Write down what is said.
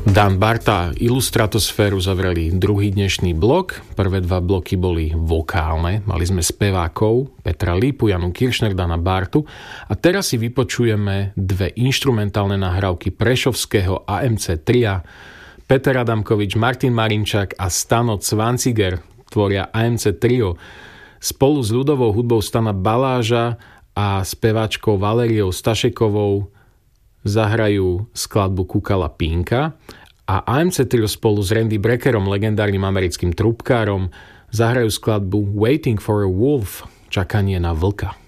Dan Barta Illustratosféru zavreli druhý dnešný blok. Prvé dva bloky boli vokálne. Mali sme spevákov Petra Lípu, Janu Kiršner, Dana Bartu. A teraz si vypočujeme dve inštrumentálne nahrávky prešovského AMC tria. Peter Adamkovič, Martin Marinčák a Stano Cvanciger tvoria AMC trio. Spolu s ľudovou hudbou Stana Baláža a speváčkou Valériou Stašekovou zahrajú skladbu Kukala Pínka a AMC trio spolu s Randy Breckerom, legendárnym americkým trubkárom, zahrajú skladbu Waiting for a Wolf, čakanie na vlka.